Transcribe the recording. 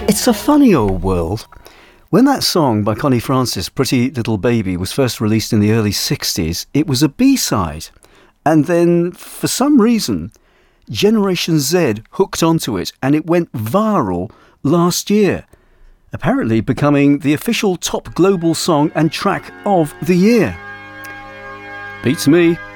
It's a funny old world. When that song by Connie Francis, Pretty Little Baby, was first released in the early 60s, it was a B-side. And then, for some reason, Generation Z hooked onto it and it went viral last year, apparently becoming the official top global song and track of the year. Beats me.